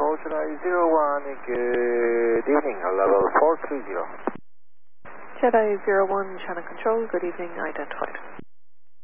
Jedi 01, good evening, level 430. Jedi 01, channel control, good evening, identified.